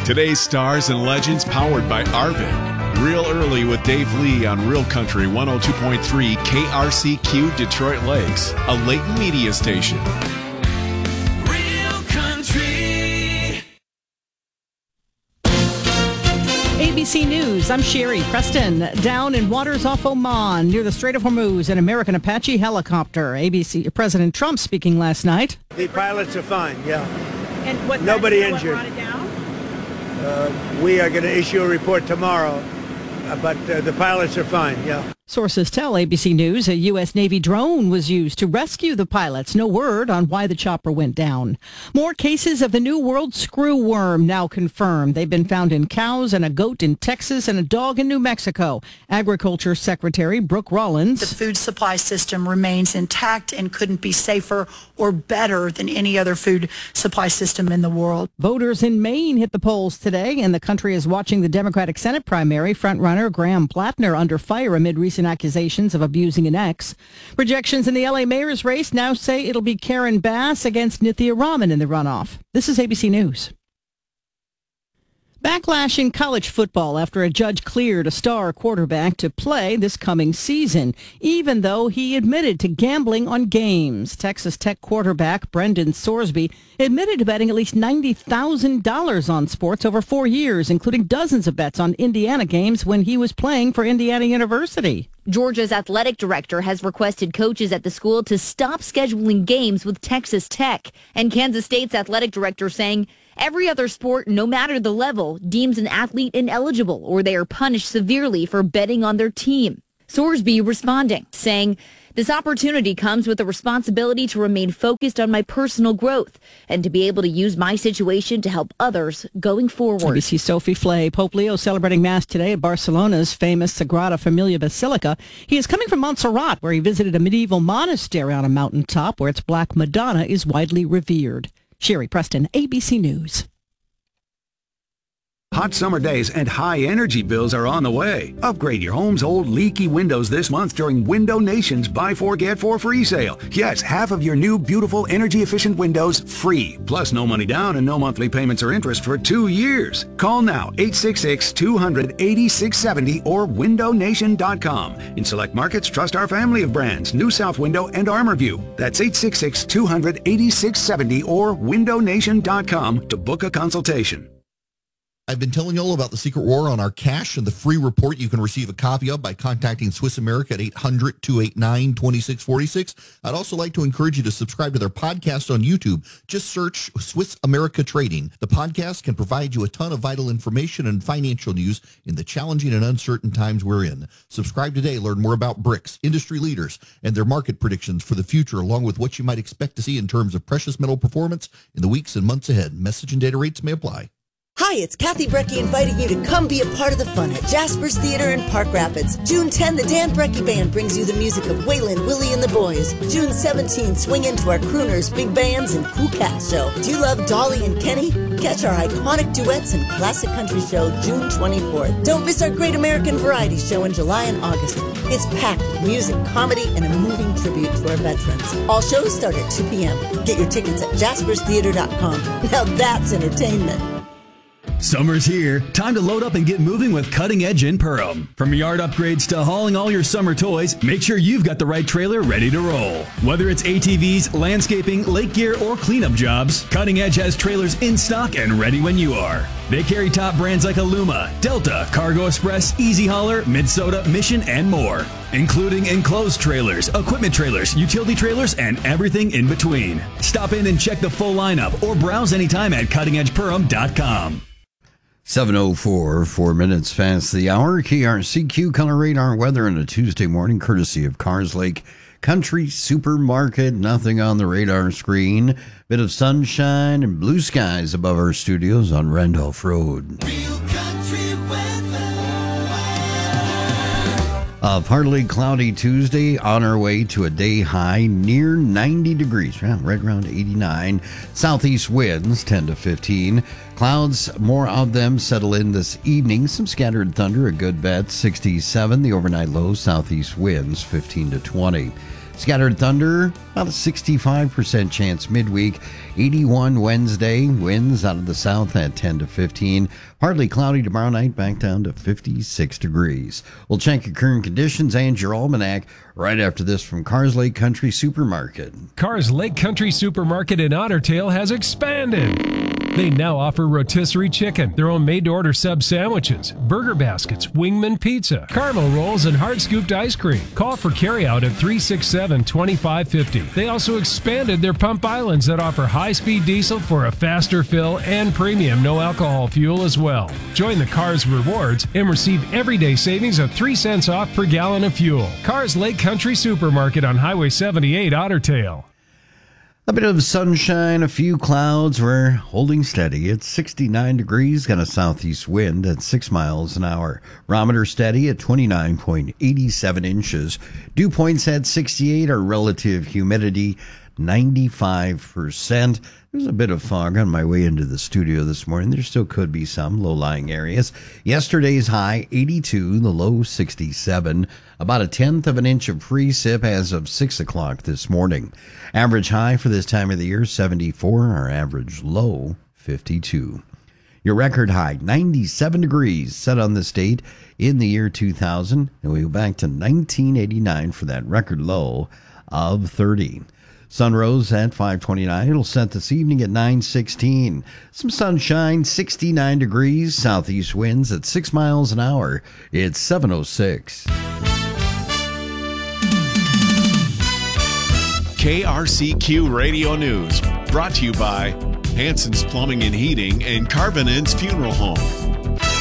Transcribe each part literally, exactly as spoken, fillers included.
Today's stars and legends powered by Arvik. Real early with Dave Lee on Real Country one oh two point three K R C Q Detroit Lakes, a Leighton media station. Real Country. A B C News, I'm Sherry Preston. Down in waters off Oman near the Strait of Hormuz, an American Apache helicopter. A B C President Trump speaking last night. The pilots are fine, yeah. And what, Nobody you know injured. What brought it down? Uh, we are going to issue a report tomorrow, uh, but uh, the pilots are fine, yeah. Sources tell A B C News a U S Navy drone was used to rescue the pilots. No word on why the chopper went down. More cases of the New World screw worm now confirmed. They've been found in cows and a goat in Texas and a dog in New Mexico. Agriculture Secretary Brooke Rollins. The food supply system remains intact and couldn't be safer or better than any other food supply system in the world. Voters in Maine hit the polls today, and the country is watching the Democratic Senate primary. Frontrunner Graham Plattner under fire amid recent accusations of abusing an ex. Projections in the L A mayor's race now say it'll be Karen Bass against Nithya Raman in the runoff. This is A B C News. Backlash in college football after a judge cleared a star quarterback to play this coming season, even though he admitted to gambling on games. Texas Tech quarterback Brendan Sorsby admitted to betting at least ninety thousand dollars on sports over four years, including dozens of bets on Indiana games when he was playing for Indiana University. Georgia's athletic director has requested coaches at the school to stop scheduling games with Texas Tech. And Kansas State's athletic director saying every other sport, no matter the level, deems an athlete ineligible or they are punished severely for betting on their team. Sorsby responding, saying, "This opportunity comes with a responsibility to remain focused on my personal growth and to be able to use my situation to help others going forward." A B C's Sophie Flay. Pope Leo celebrating Mass today at Barcelona's famous Sagrada Familia Basilica. He is coming from Montserrat, where he visited a medieval monastery on a mountaintop where its Black Madonna is widely revered. Sherry Preston, A B C News. Hot summer days and high energy bills are on the way. Upgrade your home's old leaky windows this month during Window Nation's Buy Four Get Four free sale. Yes, half of your new beautiful energy efficient windows free. Plus no money down and no monthly payments or interest for two years. Call now eight six six, two hundred, eighty-six seventy or window nation dot com. In select markets, trust our family of brands, New South Window and ArmorView. That's eight six six, two hundred, eighty-six seventy or window nation dot com to book a consultation. I've been telling you all about the secret war on our cash and the free report you can receive a copy of by contacting Swiss America at eight hundred, two eight nine, two six four six. I'd also like to encourage you to subscribe to their podcast on YouTube. Just search Swiss America Trading. The podcast can provide you a ton of vital information and financial news in the challenging and uncertain times we're in. Subscribe today. Learn more about BRICS, industry leaders, and their market predictions for the future, along with what you might expect to see in terms of precious metal performance in the weeks and months ahead. Message and data rates may apply. Hi, it's Kathy Brecky inviting you to come be a part of the fun at Jasper's Theater in Park Rapids. June tenth, the Dan Brecky Band brings you the music of Waylon, Willie, and the Boys. June seventeenth, swing into our crooners, big bands, and cool cat show. Do you love Dolly and Kenny? Catch our iconic duets and classic country show June twenty-fourth. Don't miss our Great American Variety Show in July and August. It's packed with music, comedy, and a moving tribute to our veterans. All shows start at two p.m. Get your tickets at jaspers theater dot com. Now that's entertainment. Summer's here. Time to load up and get moving with Cutting Edge in Perham. From yard upgrades to hauling all your summer toys, make sure you've got the right trailer ready to roll. Whether it's A T Vs, landscaping, lake gear, or cleanup jobs, Cutting Edge has trailers in stock and ready when you are. They carry top brands like Aluma, Delta, Cargo Express, Easy Hauler, Minnesota, Mission, and more, including enclosed trailers, equipment trailers, utility trailers, and everything in between. Stop in and check the full lineup or browse anytime at cutting edge perham dot com. seven oh four, four minutes past the hour. K R C Q color radar weather on a Tuesday morning, courtesy of Cars Lake Country Supermarket. Nothing on the radar screen. Bit of sunshine and blue skies above our studios on Randolph Road. Real Country weather. A partly cloudy Tuesday, on our way to a day high near ninety degrees, right around eighty-nine. Southeast winds ten to fifteen. Clouds, more of them settle in this evening. Some scattered thunder, a good bet, sixty-seven. The overnight low, southeast winds fifteen to twenty. Scattered thunder, about a sixty-five percent chance midweek. eighty-one Wednesday, winds out of the south at ten to fifteen. Partly cloudy tomorrow night, back down to fifty-six degrees. We'll check your current conditions and your almanac right after this from Cars Lake Country Supermarket. Cars Lake Country Supermarket in Otter Tail has expanded. They now offer rotisserie chicken, their own made-to-order sub sandwiches, burger baskets, Wingman pizza, caramel rolls, and hard-scooped ice cream. Call for carryout at three six seven, two five five zero. They also expanded their pump islands that offer high-speed diesel for a faster fill and premium no-alcohol fuel as well. Join the Cars Rewards and receive everyday savings of three cents off per gallon of fuel. Cars Lake Country Supermarket on Highway seventy-eight, Otter Tail. A bit of sunshine, a few clouds. We're holding steady. It's sixty-nine degrees, got a southeast wind at six miles an hour. Barometer steady at twenty-nine point eight seven inches. Dew points at sixty-eight. Our relative humidity ninety-five percent. There's a bit of fog on my way into the studio this morning. There still could be some low-lying areas. Yesterday's high, eighty-two, the low, sixty-seven. About a tenth of an inch of precip as of six o'clock this morning. Average high for this time of the year, seventy-four. Our average low, fifty-two. Your record high, ninety-seven degrees, set on this date in the year two thousand. And we go back to nineteen eighty-nine for that record low of thirty. Sun rose at five twenty-nine. It'll set this evening at nine sixteen. Some sunshine, sixty-nine degrees. Southeast winds at six miles an hour. It's seven oh six. K R C Q Radio News, brought to you by Hanson's Plumbing and Heating and Carvinen's Funeral Home.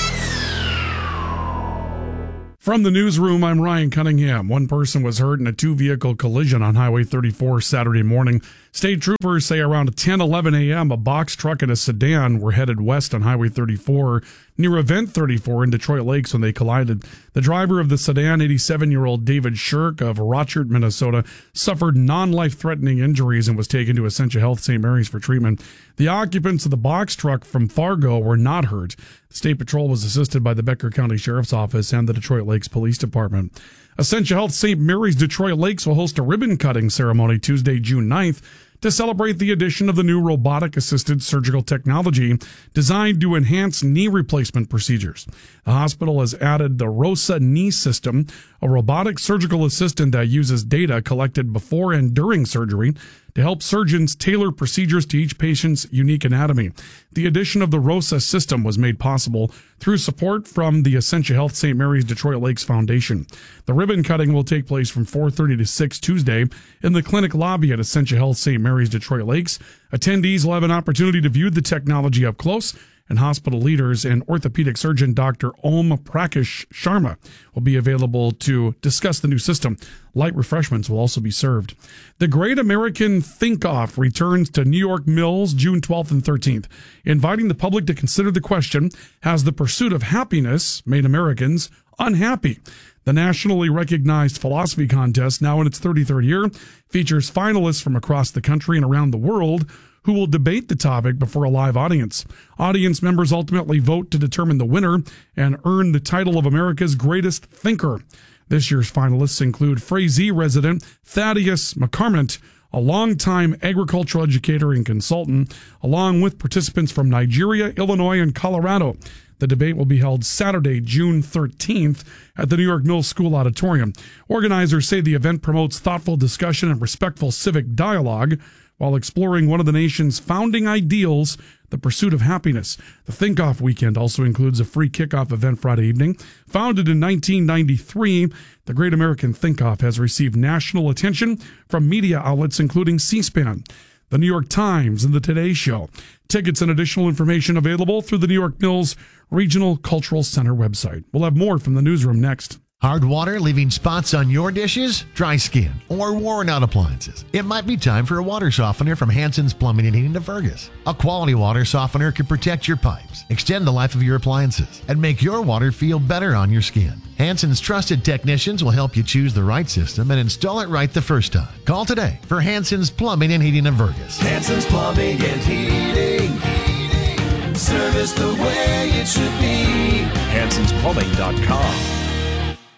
From the newsroom, I'm Ryan Cunningham. One person was hurt in a two-vehicle collision on Highway thirty-four Saturday morning. State troopers say around ten eleven a.m., a box truck and a sedan were headed west on Highway thirty-four near Event thirty-four in Detroit Lakes when they collided. The driver of the sedan, eighty-seven-year-old David Shirk of Rochert, Minnesota, suffered non-life-threatening injuries and was taken to Essentia Health Saint Mary's for treatment. The occupants of the box truck from Fargo were not hurt. The State Patrol was assisted by the Becker County Sheriff's Office and the Detroit Lakes Police Department. Essentia Health Saint Mary's Detroit Lakes will host a ribbon-cutting ceremony Tuesday, June ninth, to celebrate the addition of the new robotic-assisted surgical technology designed to enhance knee replacement procedures. The hospital has added the ROSA knee system, a robotic surgical assistant that uses data collected before and during surgery to help surgeons tailor procedures to each patient's unique anatomy. The addition of the ROSA system was made possible through support from the Essentia Health Saint Mary's Detroit Lakes Foundation. The ribbon cutting will take place from four thirty to six Tuesday in the clinic lobby at Essentia Health Saint Mary's Detroit Lakes. Attendees will have an opportunity to view the technology up close, and hospital leaders and orthopedic surgeon Doctor Om Prakash Sharma will be available to discuss the new system. Light refreshments will also be served. The Great American Think-Off returns to New York Mills June twelfth and thirteenth, inviting the public to consider the question, has the pursuit of happiness made Americans unhappy? The nationally recognized philosophy contest, now in its thirty-third year, features finalists from across the country and around the world who will debate the topic before a live audience. Audience members ultimately vote to determine the winner and earn the title of America's greatest thinker. This year's finalists include Frazee resident Thaddeus McCarmont, a longtime agricultural educator and consultant, along with participants from Nigeria, Illinois, and Colorado. The debate will be held Saturday, June thirteenth at the New York Mills School Auditorium. Organizers say the event promotes thoughtful discussion and respectful civic dialogue while exploring one of the nation's founding ideals, the pursuit of happiness. The Think-Off weekend also includes a free kickoff event Friday evening. Founded in nineteen ninety-three, the Great American Think-Off has received national attention from media outlets including C-SPAN, the New York Times, and the Today Show. Tickets and additional information available through the New York Mills Regional Cultural Center website. We'll have more from the newsroom next. Hard water leaving spots on your dishes, dry skin, or worn out appliances? It might be time for a water softener from Hanson's Plumbing and Heating of Fergus. A quality water softener can protect your pipes, extend the life of your appliances, and make your water feel better on your skin. Hanson's trusted technicians will help you choose the right system and install it right the first time. Call today for Hanson's Plumbing and Heating of Fergus. Hanson's Plumbing and Heating. Heating. Service the way it should be. Hansons Plumbing dot com.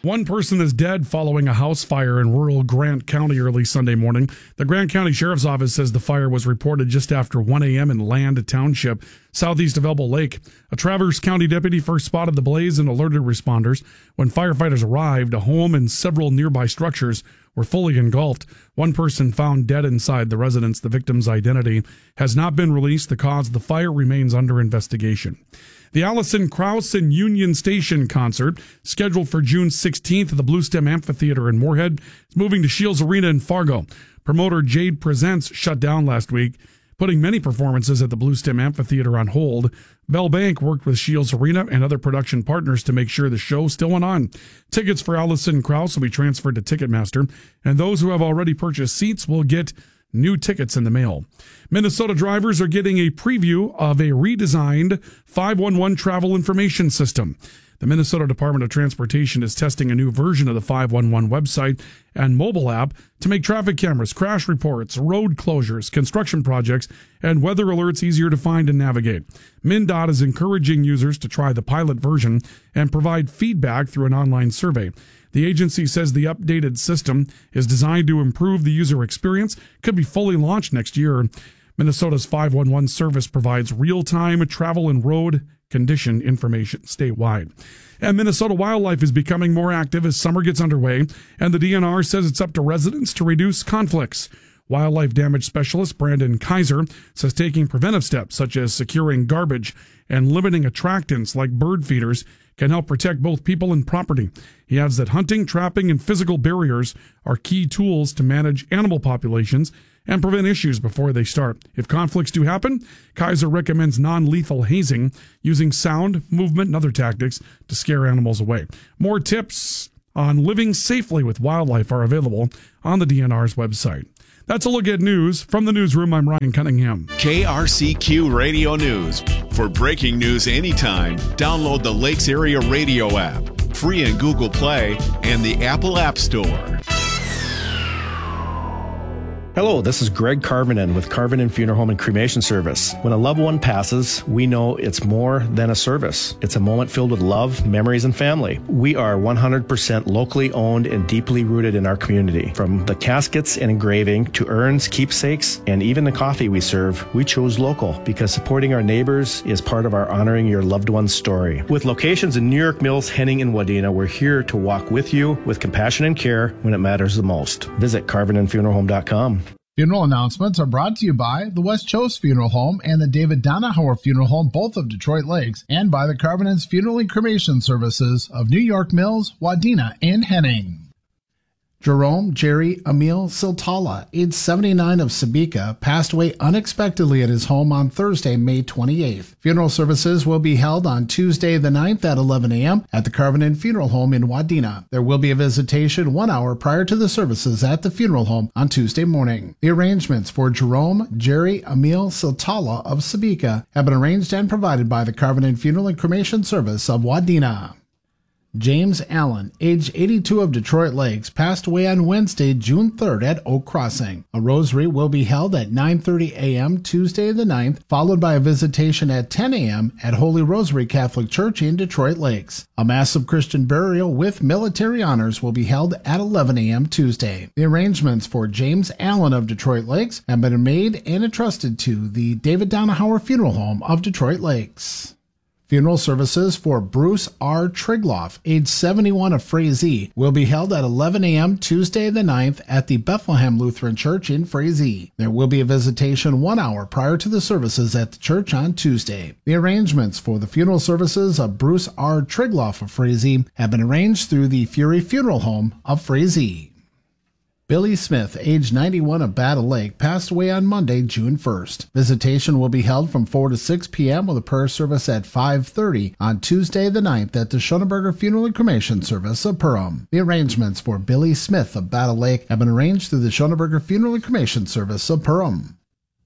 One person is dead following a house fire in rural Grant County early Sunday morning. The Grant County Sheriff's Office says the fire was reported just after one a.m. in Land Township, southeast of Elbow Lake. A Traverse County deputy first spotted the blaze and alerted responders. When firefighters arrived, a home and several nearby structures were fully engulfed. One person found dead inside the residence. The victim's identity has not been released. The cause of the fire remains under investigation. The Alison Krauss and Union Station concert, scheduled for June sixteenth at the Bluestem Amphitheater in Moorhead, is moving to Shields Arena in Fargo. Promoter Jade Presents shut down last week, putting many performances at the Bluestem Amphitheater on hold. Bell Bank worked with Shields Arena and other production partners to make sure the show still went on. Tickets for Alison Krauss will be transferred to Ticketmaster, and those who have already purchased seats will get new tickets in the mail. Minnesota drivers are getting a preview of a redesigned five one one travel information system. The Minnesota Department of Transportation is testing a new version of the five one one website and mobile app to make traffic cameras, crash reports, road closures, construction projects, and weather alerts easier to find and navigate. MnDOT is encouraging users to try the pilot version and provide feedback through an online survey. The agency says the updated system is designed to improve the user experience, could be fully launched next year. Minnesota's five one one service provides real-time travel and road condition information statewide. And Minnesota wildlife is becoming more active as summer gets underway, and the D N R says it's up to residents to reduce conflicts. Wildlife damage specialist Brandon Kaiser says taking preventive steps such as securing garbage and limiting attractants like bird feeders can help protect both people and property. He adds that hunting, trapping, and physical barriers are key tools to manage animal populations and prevent issues before they start. If conflicts do happen, Kaiser recommends non-lethal hazing, using sound, movement, and other tactics to scare animals away. More tips on living safely with wildlife are available on the D N R's website. That's a look at news. From the newsroom, I'm Ryan Cunningham. K R C Q Radio News. For breaking news anytime, download the Lakes Area Radio app, free in Google Play and the Apple App Store. Hello, this is Greg Carvinen with Carvinen Funeral Home and Cremation Service. When a loved one passes, we know it's more than a service. It's a moment filled with love, memories, and family. We are one hundred percent locally owned and deeply rooted in our community. From the caskets and engraving to urns, keepsakes, and even the coffee we serve, we chose local because supporting our neighbors is part of our honoring your loved one's story. With locations in New York Mills, Henning, and Wadena, we're here to walk with you with compassion and care when it matters the most. Visit carvinen funeral home dot com. Funeral announcements are brought to you by the West Chose Funeral Home and the David Donahauer Funeral Home, both of Detroit Lakes, and by the Carvinen's Funeral and Cremation Services of New York Mills, Wadena, and Henning. Jerome Jerry Emil Siltala, age seventy-nine, of Sabika, passed away unexpectedly at his home on Thursday, May twenty-eighth. Funeral services will be held on Tuesday the ninth at eleven a.m. at the Carvinen Funeral Home in Wadena. There will be a visitation one hour prior to the services at the funeral home on Tuesday morning. The arrangements for Jerome Jerry Emil Siltala of Sabika have been arranged and provided by the Carvinen Funeral and Cremation Service of Wadena. James Allen, age eighty-two, of Detroit Lakes, passed away on Wednesday, June third at Oak Crossing. A rosary will be held at nine thirty a.m. Tuesday the ninth, followed by a visitation at ten a.m. at Holy Rosary Catholic Church in Detroit Lakes. A massive Christian burial with military honors will be held at eleven a.m. Tuesday. The arrangements for James Allen of Detroit Lakes have been made and entrusted to the David Donahauer Funeral Home of Detroit Lakes. Funeral services for Bruce R. Trigloff, age seventy-one, of Frazee, will be held at eleven a.m. Tuesday the ninth at the Bethlehem Lutheran Church in Frazee. There will be a visitation one hour prior to the services at the church on Tuesday. The arrangements for the funeral services of Bruce R. Trigloff of Frazee have been arranged through the Fury Funeral Home of Frazee. Billy Smith, age ninety-one, of Battle Lake, passed away on Monday, June first. Visitation will be held from four to six p.m. with a prayer service at five thirty on Tuesday the ninth at the Schoenberger Funeral and Cremation Service of Perham. The arrangements for Billy Smith of Battle Lake have been arranged through the Schoenberger Funeral and Cremation Service of Perham.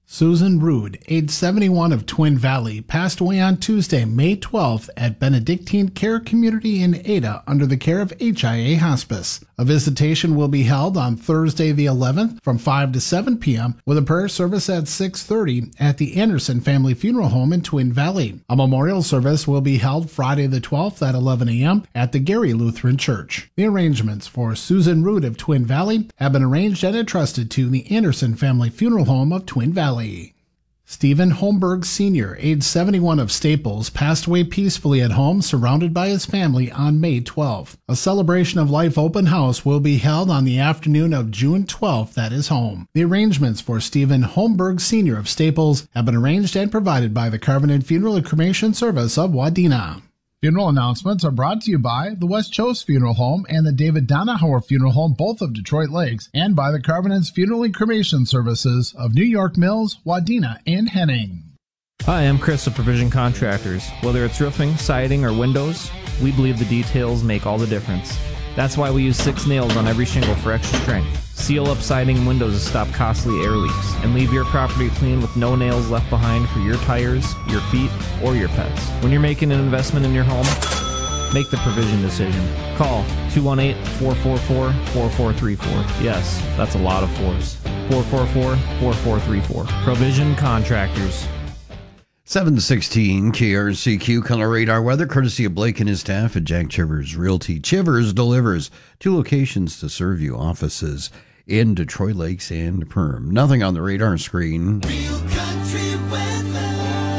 Susan Rude, age seventy-one, of Twin Valley, passed away on Tuesday, May twelfth at Benedictine Care Community in Ada under the care of H I A Hospice. A visitation will be held on Thursday the eleventh from five to seven p.m. with a prayer service at six thirty at the Anderson Family Funeral Home in Twin Valley. A memorial service will be held Friday the twelfth at eleven a.m. at the Gary Lutheran Church. The arrangements for Susan Rude of Twin Valley have been arranged and entrusted to the Anderson Family Funeral Home of Twin Valley. Stephen Holmberg Senior, age seventy-one, of Staples, passed away peacefully at home surrounded by his family on May twelfth. A celebration of life open house will be held on the afternoon of June twelfth at his home. The arrangements for Stephen Holmberg Senior of Staples have been arranged and provided by the Carbonet Funeral and Cremation Service of Wadena. Funeral announcements are brought to you by the West Chose Funeral Home and the David Donahauer Funeral Home, both of Detroit Lakes, and by the Carbone's Funeral and Cremation Services of New York Mills, Wadena, and Henning. Hi, I'm Chris of Provision Contractors. Whether it's roofing, siding, or windows, we believe the details make all the difference. That's why we use six nails on every shingle for extra strength. Seal up siding and windows to stop costly air leaks, and leave your property clean with no nails left behind for your tires, your feet, or your pets. When you're making an investment in your home, make the Provision decision. Call two one eight, four four four, four four three four. Yes, that's a lot of fours. four four four, four four three four. Provision Contractors. seven sixteen K R C Q Color Radar Weather, courtesy of Blake and his staff at Jack Chivers Realty. Chivers delivers two locations to serve you, offices in Detroit Lakes and Perm. Nothing on the radar screen. Real country weather.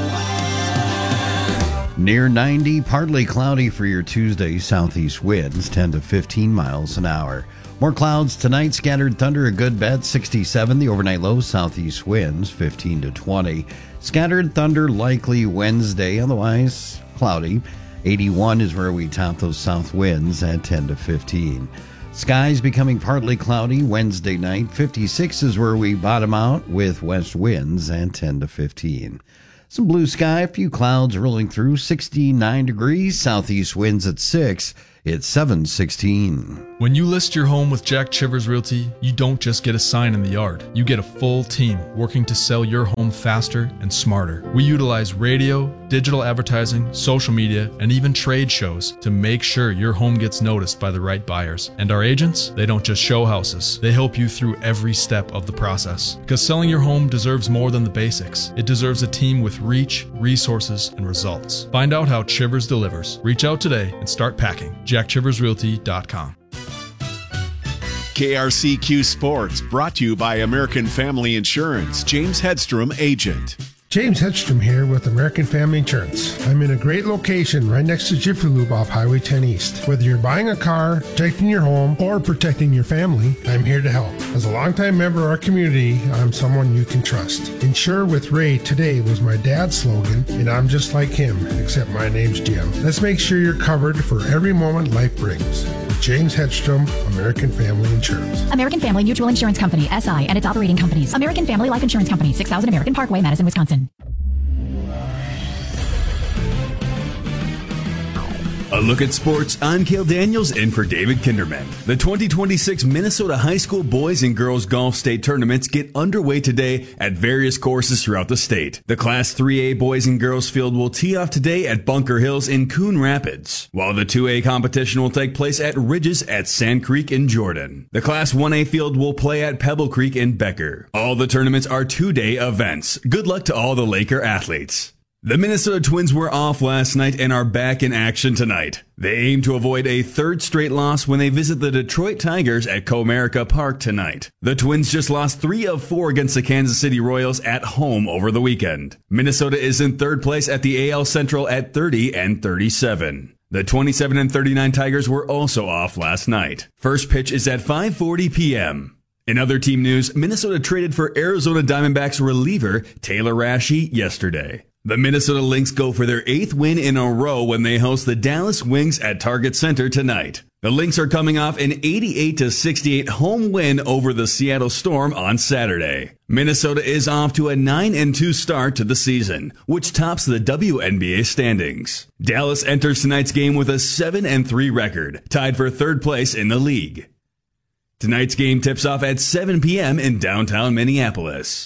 Near ninety, partly cloudy for your Tuesday. Southeast winds ten to fifteen miles an hour. More clouds tonight, scattered thunder, a good bet, sixty-seven. The overnight low, southeast winds, fifteen to twenty. Scattered thunder likely Wednesday, otherwise cloudy. eighty-one is where we top those south winds at ten to fifteen. Skies becoming partly cloudy Wednesday night. fifty-six is where we bottom out with west winds at ten to fifteen. Some blue sky, a few clouds rolling through, sixty-nine degrees, southeast winds at six. It's seven sixteen. When you list your home with Jack Chivers Realty, you don't just get a sign in the yard. You get a full team working to sell your home faster and smarter. We utilize radio, digital advertising, social media, and even trade shows to make sure your home gets noticed by the right buyers. And our agents, they don't just show houses. They help you through every step of the process. Because selling your home deserves more than the basics. It deserves a team with reach, resources, and results. Find out how Chivers delivers. Reach out today and start packing. jack chivers realty dot com. K R C Q Sports, brought to you by American Family Insurance. James Hedstrom, agent. James Hedstrom here with American Family Insurance. I'm in a great location right next to Jiffy Lube off Highway ten East. Whether you're buying a car, protecting your home, or protecting your family, I'm here to help. As a longtime member of our community, I'm someone you can trust. Insure with Ray today was my dad's slogan, and I'm just like him, except my name's Jim. Let's make sure you're covered for every moment life brings. With James Hedstrom, American Family Insurance. American Family Mutual Insurance Company, S I, and its operating companies. American Family Life Insurance Company, six thousand American Parkway, Madison, Wisconsin. A look at sports. I'm Cale Daniels in for David Kinderman. The twenty twenty-six Minnesota High School Boys and Girls Golf State Tournaments get underway today at various courses throughout the state. The Class three A Boys and Girls Field will tee off today at Bunker Hills in Coon Rapids, while the two A competition will take place at Ridges at Sand Creek in Jordan. The Class one A field will play at Pebble Creek in Becker. All the tournaments are two-day events. Good luck to all the Laker athletes. The Minnesota Twins were off last night and are back in action tonight. They aim to avoid a third straight loss when they visit the Detroit Tigers at Comerica Park tonight. The Twins just lost three of four against the Kansas City Royals at home over the weekend. Minnesota is in third place at the A L Central at thirty and thirty-seven. The twenty-seven and thirty-nine Tigers were also off last night. First pitch is at five forty p.m. In other team news, Minnesota traded for Arizona Diamondbacks reliever Taylor Rashi yesterday. The Minnesota Lynx go for their eighth win in a row when they host the Dallas Wings at Target Center tonight. The Lynx are coming off an eighty-eight to sixty-eight home win over the Seattle Storm on Saturday. Minnesota is off to a nine and two start to the season, which tops the W N B A standings. Dallas enters tonight's game with a seven and three record, tied for third place in the league. Tonight's game tips off at seven p.m. in downtown Minneapolis.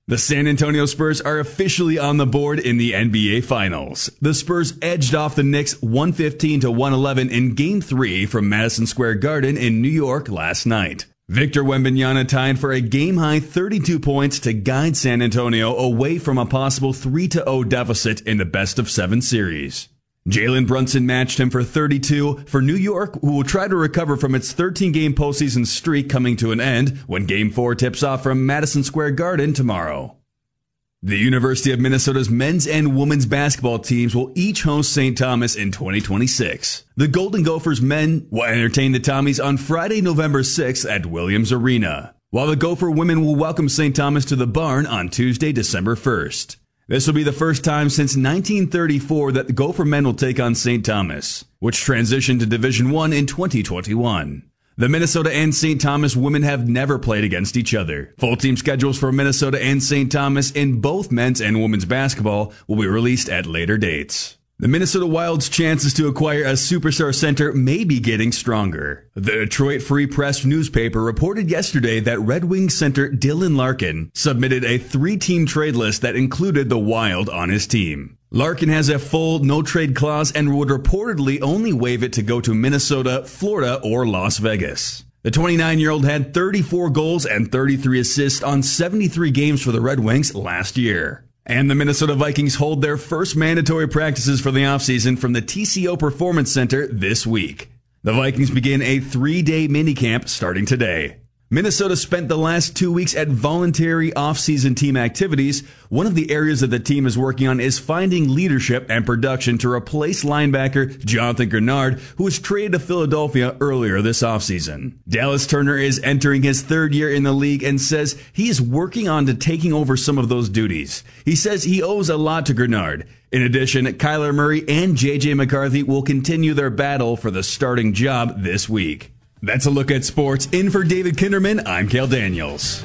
The San Antonio Spurs are officially on the board in the N B A Finals. The Spurs edged off the Knicks one fifteen to one eleven in Game three from Madison Square Garden in New York last night. Victor Wembanyama tied for a game-high thirty-two points to guide San Antonio away from a possible three to oh deficit in the best-of-seven series. Jalen Brunson matched him for thirty-two for New York, who will try to recover from its thirteen-game postseason streak coming to an end when Game four tips off from Madison Square Garden tomorrow. The University of Minnesota's men's and women's basketball teams will each host Saint Thomas in twenty twenty-six. The Golden Gophers men will entertain the Tommies on Friday, November sixth at Williams Arena, while the Gopher women will welcome Saint Thomas to the Barn on Tuesday, December first. This will be the first time since nineteen thirty-four that the Gopher men will take on Saint Thomas, which transitioned to Division One in twenty twenty-one. The Minnesota and Saint Thomas women have never played against each other. Full team schedules for Minnesota and Saint Thomas in both men's and women's basketball will be released at later dates. The Minnesota Wild's chances to acquire a superstar center may be getting stronger. The Detroit Free Press newspaper reported yesterday that Red Wings center Dylan Larkin submitted a three-team trade list that included the Wild on his team. Larkin has a full no-trade clause and would reportedly only waive it to go to Minnesota, Florida, or Las Vegas. The twenty-nine-year-old had thirty-four goals and thirty-three assists on seventy-three games for the Red Wings last year. And the Minnesota Vikings hold their first mandatory practices for the offseason from the T C O Performance Center this week. The Vikings begin a three-day minicamp starting today. Minnesota spent the last two weeks at voluntary off-season team activities. One of the areas that the team is working on is finding leadership and production to replace linebacker Jonathan Grenard, who was traded to Philadelphia earlier this offseason. Dallas Turner is entering his third year in the league and says he is working on to taking over some of those duties. He says he owes a lot to Grenard. In addition, Kyler Murray and J J McCarthy will continue their battle for the starting job this week. That's a look at sports. In for David Kinderman, I'm Cale Daniels.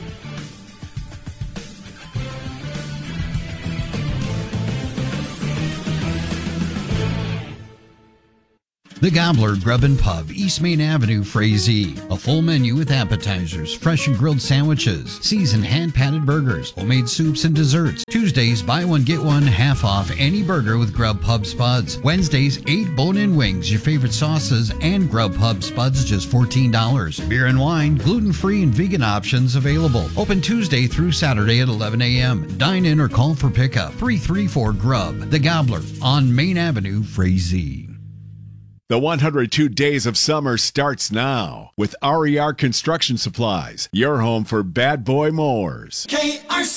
The Gobbler Grub and Pub, East Main Avenue, Frazee. A full menu with appetizers, fresh and grilled sandwiches, seasoned hand-patted burgers, homemade soups and desserts. Tuesdays, buy one, get one, half off any burger with Grub Pub Spuds. Wednesdays, eight bone-in wings, your favorite sauces, and Grub Pub Spuds, just fourteen dollars. Beer and wine, gluten-free and vegan options available. Open Tuesday through Saturday at eleven a.m. Dine in or call for pickup. three three four Grub. The Gobbler on Main Avenue, Frazee. The one hundred two Days of Summer starts now with R E R Construction Supplies, your home for bad boy mowers. K R C